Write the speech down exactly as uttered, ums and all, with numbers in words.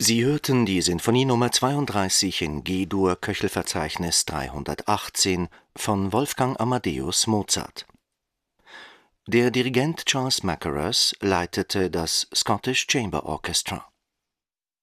Sie hörten die Sinfonie Nummer zweiunddreißig in G-Dur Köchelverzeichnis dreihundertachtzehn von Wolfgang Amadeus Mozart. Der Dirigent Charles Mackerras leitete das Scottish Chamber Orchestra.